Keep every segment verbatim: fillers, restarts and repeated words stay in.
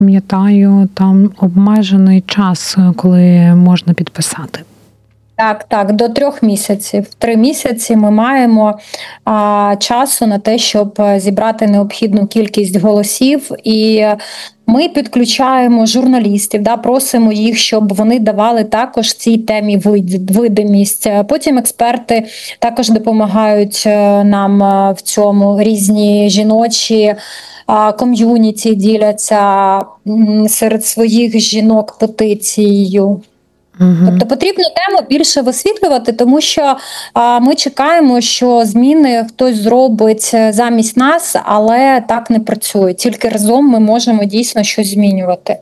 пам'ятаю, там обмежений час, коли можна підписати. Так, так, до трьох місяців. Три місяці ми маємо а, часу на те, щоб зібрати необхідну кількість голосів, і ми підключаємо журналістів, да, просимо їх, щоб вони давали також цій темі видимість. Потім експерти також допомагають нам в цьому, різні жіночі ком'юніті діляться серед своїх жінок петицією. Угу. Тобто потрібно тему більше висвітлювати, тому що а, ми чекаємо, що зміни хтось зробить замість нас, але так не працює. Тільки разом ми можемо дійсно щось змінювати.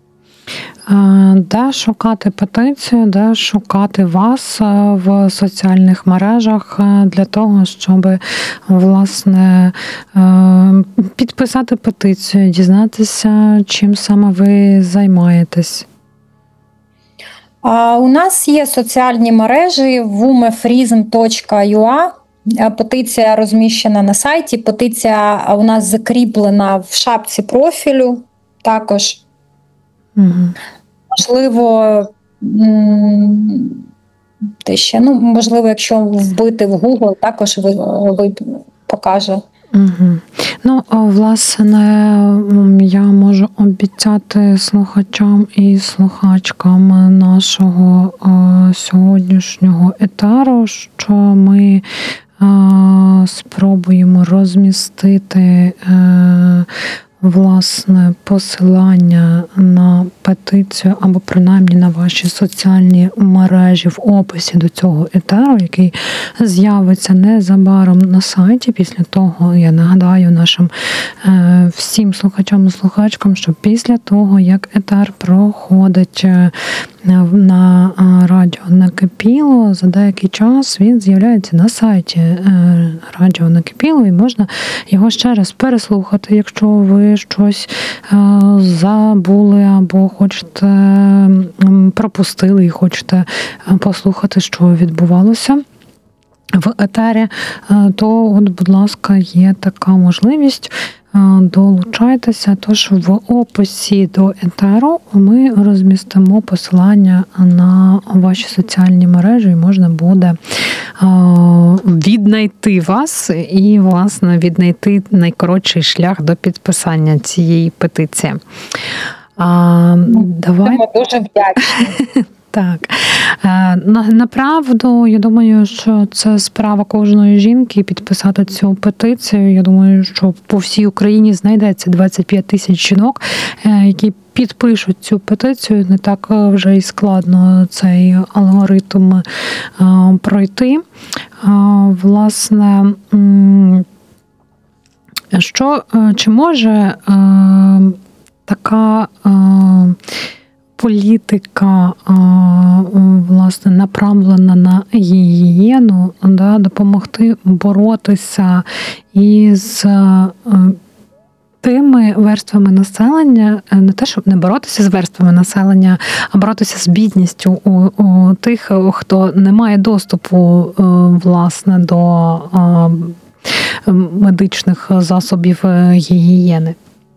Де шукати петицію, де шукати вас в соціальних мережах для того, щоб, власне, підписати петицію, дізнатися, чим саме ви займаєтесь? У нас є соціальні мережі вумефрізм точка ю а. Петиція розміщена на сайті, петиція у нас закріплена в шапці профілю також. Угу. Можливо, те ще, ну, можливо, якщо вбити в Google, також ви, ви покаже. Угу. Ну, власне, я можу обіцяти слухачам і слухачкам нашого сьогоднішнього етеру, що ми спробуємо розмістити власне посилання на петицію або принаймні на ваші соціальні мережі в описі до цього етеру, який з'явиться незабаром на сайті. Після того, я нагадаю нашим е, всім слухачам і слухачкам, що після того, як етер проходить е, на радіо Накипіло, за деякий час він з'являється на сайті е, радіо Накипіло, і можна його ще раз переслухати, якщо ви щось е, забули або хочете пропустили і хочете послухати, що відбувалося в етері, то, от, будь ласка, є така можливість. Долучайтеся, тож в описі до етеру ми розмістимо посилання на ваші соціальні мережі, і можна буде віднайти вас і, власне, віднайти найкоротший шлях до підписання цієї петиції. А, давай... Ми дуже вдячні. Так. Направду, я думаю, що це справа кожної жінки підписати цю петицію. Я думаю, що по всій Україні знайдеться двадцять п'ять тисяч жінок, які підпишуть цю петицію. Не так вже і складно цей алгоритм пройти. Власне, що, чи може така політика, власне, направлена на гігієну, да, допомогти боротися із тими верствами населення, не те, щоб не боротися з верствами населення, а боротися з бідністю у, у тих, хто не має доступу, власне, до медичних засобів гігієни.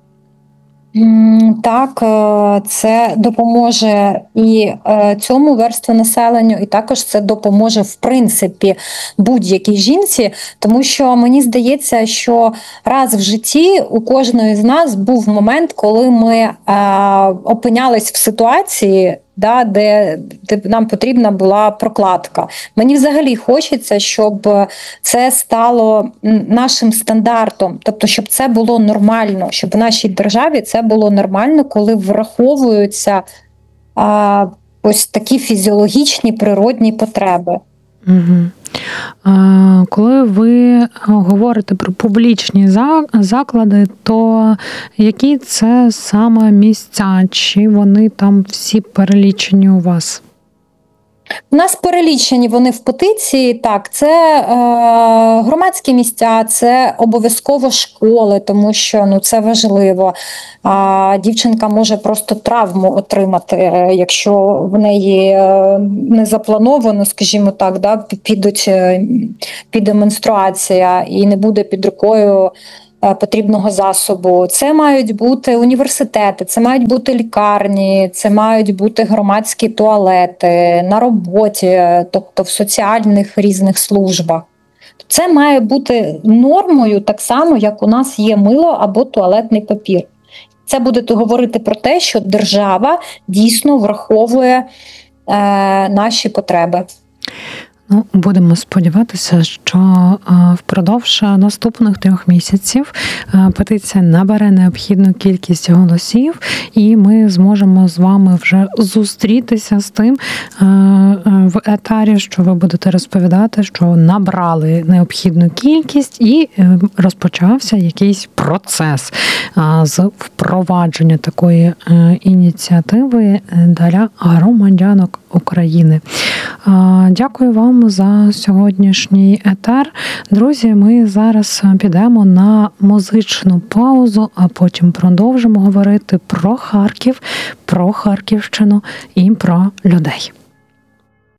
Так, це допоможе і цьому верству населенню, і також це допоможе, в принципі, будь-якій жінці, тому що мені здається, що раз в житті у кожної з нас був момент, коли ми опинялись в ситуації, да, де, де нам потрібна була прокладка. Мені взагалі хочеться, щоб це стало нашим стандартом, тобто, щоб це було нормально, щоб в нашій державі це було нормально, коли враховуються а, ось такі фізіологічні природні потреби. Угу. Коли ви говорите про публічні заклади, то які це саме місця? Чи вони там всі перелічені у вас? У нас перелічені вони в петиції, так, це е, громадські місця, це обов'язково школи, тому що ну, це важливо. А дівчинка може просто травму отримати, якщо в неї не заплановано, скажімо так, да, підуть, піде менструація і не буде під рукою потрібного засобу. Це мають бути університети, це мають бути лікарні, це мають бути громадські туалети на роботі, тобто в соціальних різних службах. Це має бути нормою так само, як у нас є мило або туалетний папір. Це буде говорити про те, що держава дійсно враховує е, наші потреби. Ну, будемо сподіватися, що впродовж наступних трьох місяців петиція набере необхідну кількість голосів, і ми зможемо з вами вже зустрітися з тим в етері, що ви будете розповідати, що набрали необхідну кількість і розпочався якийсь процес з впровадження такої ініціативи для громадянок України. Дякую вам за сьогоднішній етер. Друзі, ми зараз підемо на музичну паузу, а потім продовжимо говорити про Харків, про Харківщину і про людей.